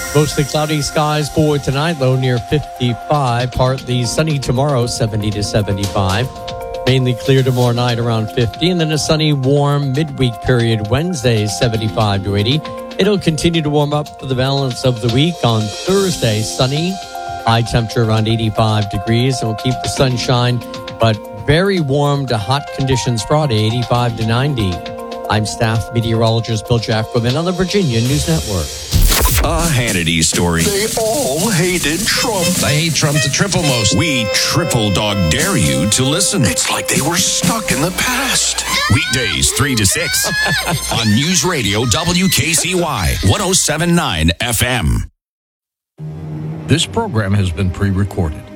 Mostly cloudy skies for tonight, low near 55. Partly sunny tomorrow, 70 to 75. Mainly clear tomorrow night around 50. And then a sunny, warm midweek period Wednesday, 75 to 80. It'll continue to warm up for the balance of the week. On Thursday, sunny, high temperature around 85 degrees. And we'll keep the sunshine, but very warm to hot conditions Friday, 85 to 90. I'm staff meteorologist Bill Jackman on the Virginia News Network. A Hannity story. They all hated Trump. I hate Trump the triple most. We triple dog dare you to listen. It's like they were stuck in the past. Weekdays 3 to 6 on News Radio WKCY 107.9 FM. This program has been pre-recorded.